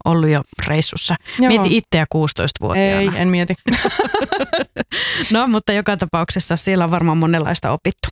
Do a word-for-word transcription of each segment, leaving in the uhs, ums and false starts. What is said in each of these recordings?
ollut jo reissussa. Joo. Mieti itseä kuusitoistavuotiaana. Ei, en mieti. No, mutta joka tapauksessa siellä on varmaan monenlaista opittu.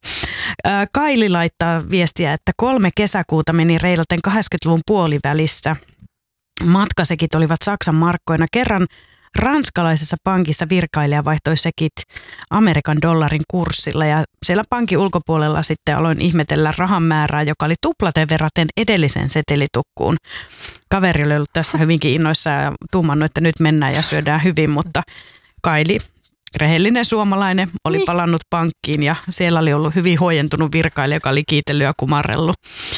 Kaili laittaa viestiä, että kolme kesäkuuta meni reilaten kahdeksankymmentäluvun puolivälissä. Matkasekit olivat Saksan markkoina. Kerran ranskalaisessa pankissa virkailija vaihtoi sekit Amerikan dollarin kurssilla ja siellä pankin ulkopuolella sitten aloin ihmetellä rahan määrää, joka oli tuplaten verraten edellisen setelitukkuun. Kaveri oli ollut tästä hyvinkin innoissaan ja tuumannut, että nyt mennään ja syödään hyvin, mutta Kaili, rehellinen suomalainen, oli niin palannut pankkiin ja siellä oli ollut hyvin huojentunut virkailija, joka oli kiitellyt ja kumarrellut.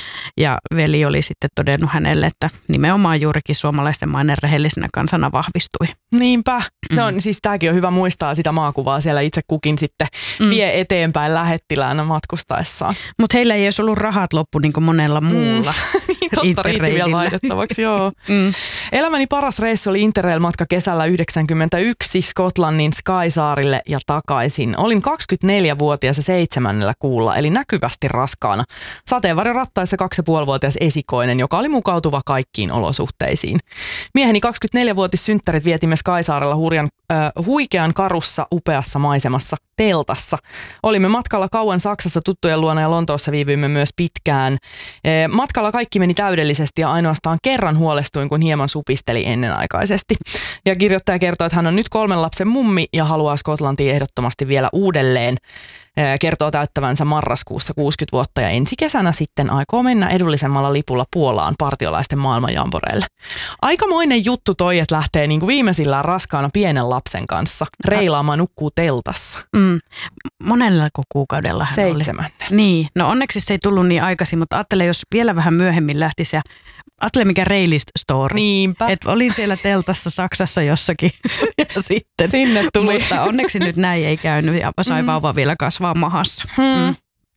Ja veli oli sitten todennut hänelle, että nimenomaan juurikin suomalaisten mainen rehellisenä kansana vahvistui. Niinpä. Se on, mm. siis tämäkin on hyvä muistaa, sitä maakuvaa siellä itse kukin sitten mm. vie eteenpäin lähettiläänä matkustaessaan. Mutta heillä ei olisi ollut rahat loppu niin kuin monella muulla. Mm. Niin, totta, riitti vielä vaihdettavaksi, joo. mm. Elämäni paras reissu oli Interrail-matka kesällä yhdeksänkymmentäyksi Skotlannin Skysaarille ja takaisin. Olin kaksikymmentäneljävuotias ja seitsemännellä kuulla, eli näkyvästi raskaana. Sateenvarjorattaissa kaksipuolivuotias esikoinen, joka oli mukautuva kaikkiin olosuhteisiin. Mieheni kaksikymmentäneljävuotis synttärit vietimme Skysaarella hurjan, äh, huikean karussa upeassa maisemassa teltassa. Olimme matkalla kauan Saksassa tuttujen luona ja Lontoossa viivyimme myös pitkään. E, matkalla kaikki meni täydellisesti ja ainoastaan kerran huolestuin, kun hieman supisteli ennenaikaisesti. Ja kirjoittaja kertoo, että hän on nyt kolmen lapsen mummi ja haluaa Skotlantiin ehdottomasti vielä uudelleen. E, kertoo täyttävänsä marraskuussa kuusikymmentä vuotta ja ensi kesänä sitten aikoo mennä edullisemmalla lipulla Puolaan partiolaisten maailmanjamboreille. Aikamoinen juttu toi, että lähtee niin kuin viimeisillään raskaana pienen lapsen kanssa reilaamaan, nukkuu teltassa. Mm. Monellako kuukaudella hän Seitsemännen. oli? Niin, no onneksi se ei tullut niin aikaisin, mutta ajattele, jos vielä vähän myöhemmin lähtisi ja ajattele mikä reilist story. Niinpä. Että olin siellä teltassa Saksassa jossakin ja sitten. Sinne tuli. Mutta onneksi nyt näin ei käynyt ja sai mm. vauva vielä kasvaa mahassa. Hmm. Mm.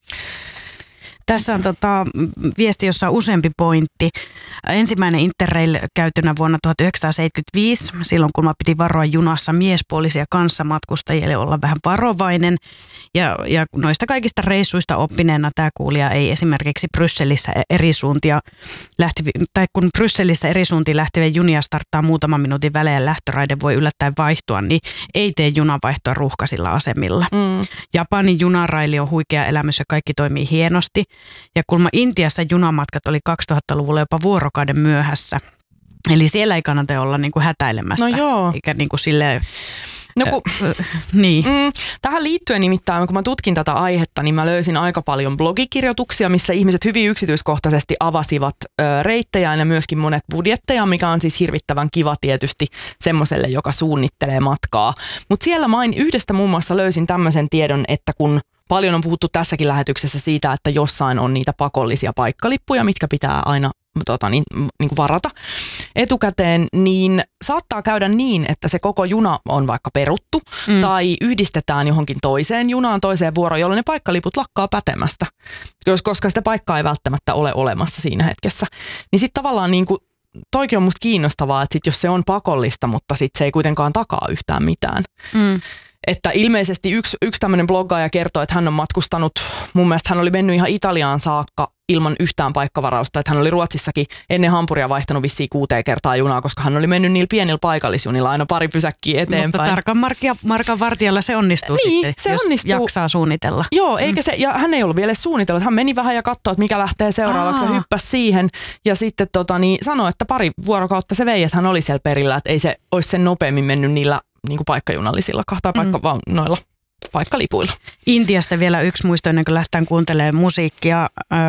Tässä on tota, viesti, jossa on useampi pointti. Ensimmäinen Interrail käytynä vuonna tuhatyhdeksänsataaseitsemänkymmentäviisi, silloin kun mä piti varoa junassa miespuolisia kanssamatkustajille olla vähän varovainen. Ja, ja noista kaikista reissuista oppineena tämä kuulija ei esimerkiksi Brysselissä eri suuntia lähti, tai kun Brysselissä eri suuntiin lähtevä junia starttaa muutaman minuutin välein ja lähtöraide voi yllättäen vaihtua, niin ei tee junavaihtoa ruuhkaisilla asemilla. Mm. Japanin junaraili on huikea elämys ja kaikki toimii hienosti. Ja kulma Intiassa junamatkat oli kaksituhattaluvulla jopa vuorokauden myöhässä. Eli siellä ei kannata olla niinku hätäilemässä. No joo. Eikä niinku silleen... No kun, äh, niin. mm, tähän liittyen nimittäin, kun mä tutkin tätä aihetta, niin mä löysin aika paljon blogikirjoituksia, missä ihmiset hyvin yksityiskohtaisesti avasivat ö, reittejään ja myöskin monet budjetteja, mikä on siis hirvittävän kiva tietysti semmoiselle, joka suunnittelee matkaa. Mutta siellä main yhdestä muun muassa löysin tämmöisen tiedon, että kun paljon on puhuttu tässäkin lähetyksessä siitä, että jossain on niitä pakollisia paikkalippuja, mitkä pitää aina tota, niin, niin kuin varata etukäteen, niin saattaa käydä niin, että se koko juna on vaikka peruttu mm. tai yhdistetään johonkin toiseen junaan, toiseen vuoroon, jolloin ne paikkaliput lakkaa pätemästä, koska sitä paikkaa ei välttämättä ole olemassa siinä hetkessä. Niin sitten tavallaan niin kuin, toikin on musta kiinnostavaa, että sit jos se on pakollista, mutta sitten se ei kuitenkaan takaa yhtään mitään. Mm. Että ilmeisesti yksi, yksi tämmöinen bloggaaja kertoo, että hän on matkustanut, mun mielestä hän oli mennyt ihan Italiaan saakka ilman yhtään paikkavarausta, että hän oli Ruotsissakin ennen Hampuria vaihtanut vissiin kuuteen kertaa junaa, koska hän oli mennyt niillä pienillä paikallisjunilla aina pari pysäkkiä eteenpäin. Mutta tarkan markia, markan vartijalla se onnistuu niin, sitten, se jos onnistuu. jaksaa suunnitella. Joo, eikä se, ja hän ei ollut vielä suunnitellut. Hän meni vähän ja katsoi, että mikä lähtee seuraavaksi ja hyppäsi siihen. Ja sitten tota, niin, sanoi, että pari vuorokautta se vei, että hän oli siellä perillä, että ei se olisi sen nopeammin mennyt niillä niin kuin paikkajunallisilla kahta paikka mm. vaan noilla paikkalipuilla. Intiasta vielä yksi muisto ennen kuin lähtään kuuntelemaan musiikkia.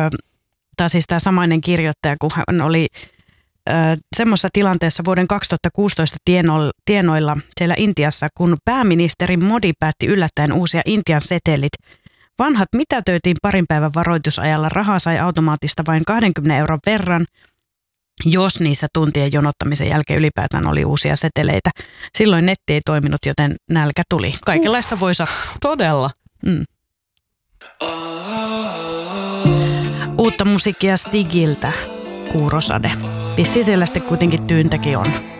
Tämä siis tämä samainen kirjoittaja, kun hän oli semmoisessa tilanteessa vuoden kaksituhattakuusitoista tienoilla siellä Intiassa, kun pääministeri Modi päätti yllättäen uusia Intian setelit. Vanhat mitätöitiin parin päivän varoitusajalla, rahaa sai automaattista vain kaksikymmentä euron verran, jos niissä tuntien jonottamisen jälkeen ylipäätään oli uusia seteleitä. Silloin netti ei toiminut, joten nälkä tuli. Kaikenlaista voi sattua. Todella. Mm. Uutta musiikkia Stigiltä, Kuurosade. Vissiin siellä sitten kuitenkin tyyntäkin on.